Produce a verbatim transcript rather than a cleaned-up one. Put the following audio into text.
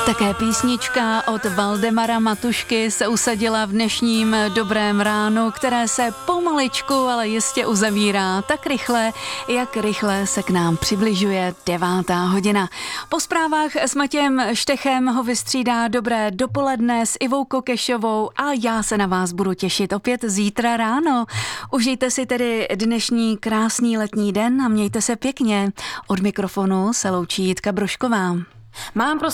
Také písnička od Valdemara Matušky se usadila v dnešním dobrém ránu, které se pomaličku, ale jistě uzavírá tak rychle, jak rychle se k nám přibližuje devátá hodina. Po zprávách s Matějem Štechem ho vystřídá dobré dopoledne s Ivou Kokešovou a já se na vás budu těšit opět zítra ráno. Užijte si tedy dnešní krásný letní den a mějte se pěkně. Od mikrofonu se loučí Jitka Brožková. Mám pro